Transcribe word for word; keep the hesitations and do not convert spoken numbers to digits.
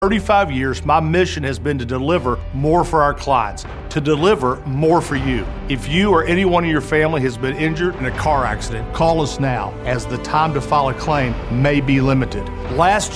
thirty-five years, my mission has been to deliver more for our clients, to deliver more for you. If you or anyone in your family has been injured in a car accident, call us now, as the time to file a claim may be limited. Last